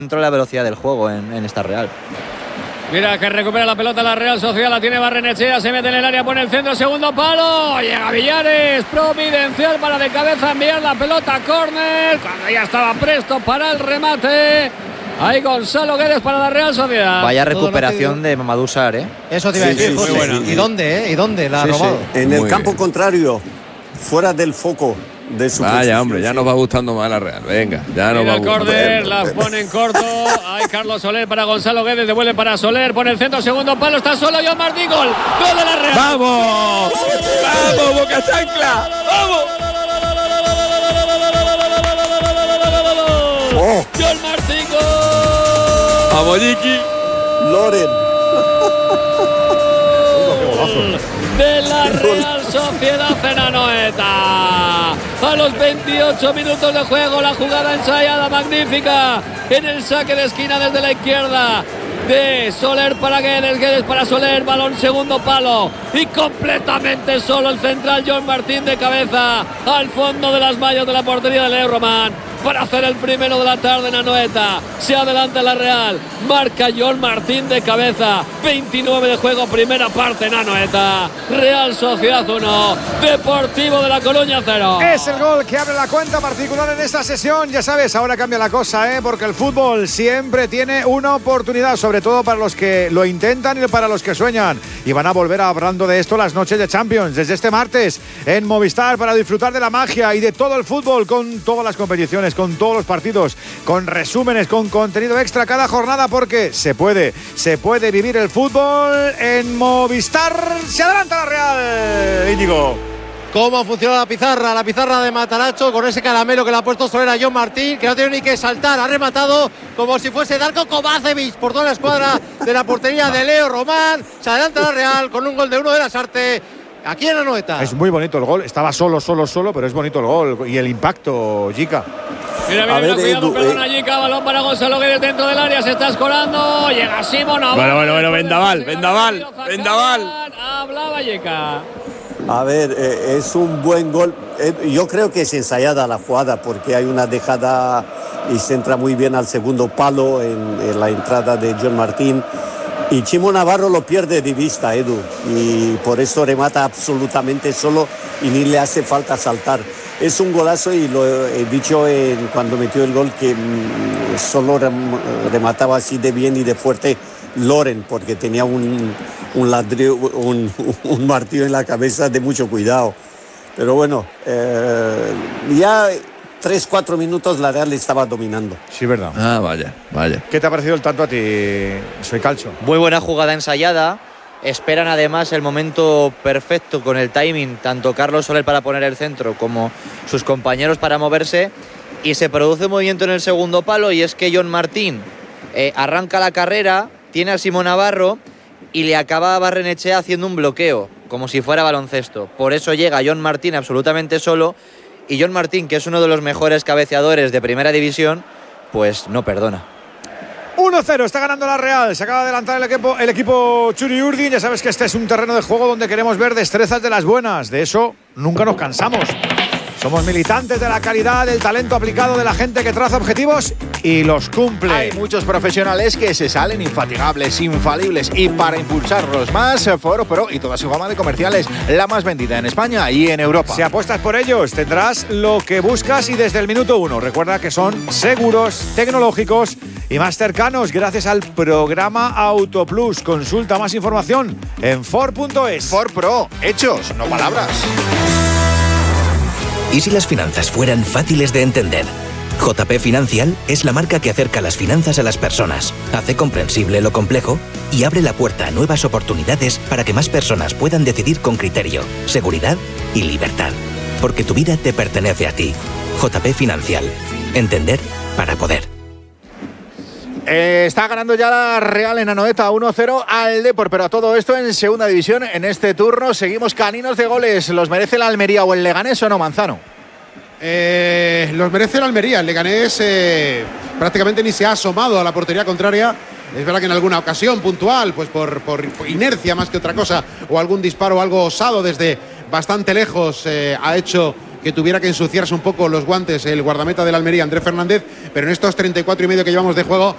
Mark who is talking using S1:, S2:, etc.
S1: controla la velocidad del juego en esta Real.
S2: Mira que recupera la pelota la Real Sociedad, la tiene Barrenechea, se mete en el área, pone el centro, segundo palo, llega Villares, providencial para de cabeza enviar la pelota a córner, cuando ya estaba presto para el remate. Ahí Gonzalo Guedes para la Real Sociedad.
S1: Vaya recuperación de Mamadou Sarr, ¿eh?
S3: Eso te iba a decir, José. ¿Y dónde, ¿Y dónde la ha robado?
S4: En el campo contrario, fuera del foco de su
S5: Vaya, hombre, ya nos va gustando más la Real. Venga, ya nos va
S2: el
S5: gustando.
S2: córner, la pone en corto. Hay Carlos Soler para Gonzalo Guedes, devuelve para Soler, pone el centro, segundo palo, está solo John Martín, gol de la Real.
S5: ¡Vamos! ¡Vamos, Boca Chancla! ¡Vamos!
S2: John Martín, gol.
S5: ¡Vamos, Jiki!
S4: Loren.
S2: De la Real Sociedad en Anoeta. A los 28 minutos de juego, la jugada ensayada magnífica en el saque de esquina desde la izquierda de Soler para Guedes, Guedes para Soler, balón segundo palo y completamente solo el central John Martín de cabeza al fondo de las mallas de la portería de Leo Román para hacer el primero de la tarde en Anoeta. Se adelanta la Real, marca John Martín de cabeza, 29 de juego, primera parte en Anoeta. Real Sociedad 1, Deportivo de La Coruña 0.
S6: Es el gol que abre la cuenta particular en esta sesión. Ya sabes, ahora cambia la cosa, porque el fútbol siempre tiene una oportunidad, sobre todo para los que lo intentan y para los que sueñan. Y van a volver hablando de esto las noches de Champions, desde este martes en Movistar, para disfrutar de la magia y de todo el fútbol, con todas las competiciones, con todos los partidos, con resúmenes, con contenido extra cada jornada, porque se puede vivir el fútbol en Movistar. Se adelanta la Real, Íñigo.
S3: ¿Cómo funciona la pizarra de Mataracho con ese caramelo que le ha puesto Soler a John Martín, que no tiene ni que saltar, ha rematado como si fuese Darko Kovacevic por toda la escuadra de la portería de Leo Román. Se adelanta la Real con un gol de Uno de Lasarte aquí en Anoeta.
S6: Es muy bonito el gol, estaba solo, pero es bonito el gol y el impacto, Jica.
S2: Mira, cuidado, perdona, Jica, balón para Gonzalo Guedes dentro del área, se está escorando, llega Simón.
S5: Bueno, Vendaval.
S2: Hablaba Jica.
S4: A ver, es un buen gol. Yo creo que es ensayada la jugada porque hay una dejada y se entra muy bien al segundo palo en la entrada de John Martín. Y Chimo Navarro lo pierde de vista, Edu, y por eso remata absolutamente solo y ni le hace falta saltar. Es un golazo y lo he dicho cuando metió el gol que solo remataba así de bien y de fuerte Loren, porque tenía un ladrillo, un martillo en la cabeza de mucho cuidado. Pero bueno, ya 3-4 minutos la Real estaba dominando.
S6: Sí, verdad.
S5: Ah, vaya.
S6: ¿Qué te ha parecido el tanto a ti, Soy Calcio?
S1: Muy buena jugada ensayada. Esperan además el momento perfecto con el timing, tanto Carlos Soler para poner el centro como sus compañeros para moverse, y se produce un movimiento en el segundo palo, y es que John Martín arranca la carrera, tiene a Simón Navarro y le acaba a Barrenechea haciendo un bloqueo, como si fuera baloncesto. Por eso llega John Martín absolutamente solo, y John Martín, que es uno de los mejores cabeceadores de primera división, pues no perdona.
S6: 1-0, está ganando la Real. Se acaba de adelantar el equipo Txuri Urdin. Ya sabes que este es un terreno de juego donde queremos ver destrezas de las buenas. De eso nunca nos cansamos. Somos militantes de la calidad, del talento aplicado, de la gente que traza objetivos y los cumple.
S7: Hay muchos profesionales que se salen infatigables, infalibles, y para impulsarlos más, Foro Pro y toda su gama de comerciales, la más vendida en España y en Europa.
S6: Si apuestas por ellos, tendrás lo que buscas y desde el minuto 1. Recuerda que son seguros, tecnológicos y más cercanos gracias al programa Autoplus. Consulta más información en For.es.
S7: For Pro, hechos, no palabras.
S8: ¿Y si las finanzas fueran fáciles de entender? JP Financial es la marca que acerca las finanzas a las personas, hace comprensible lo complejo y abre la puerta a nuevas oportunidades para que más personas puedan decidir con criterio, seguridad y libertad. Porque tu vida te pertenece a ti. JP Financial. Entender para poder.
S7: Está ganando ya la Real en Anoeta 1-0 al Depor, pero a todo esto en segunda división. En este turno seguimos caninos de goles. ¿Los merece la Almería o el Leganés o no, Manzano?
S9: Los merece la Almería. El Leganés prácticamente ni se ha asomado a la portería contraria. Es verdad que en alguna ocasión puntual, pues por inercia más que otra cosa, o algún disparo algo osado desde bastante lejos, ha hecho que tuviera que ensuciarse un poco los guantes el guardameta de la Almería, Andrés Fernández, pero en estos 34 y medio que llevamos de juego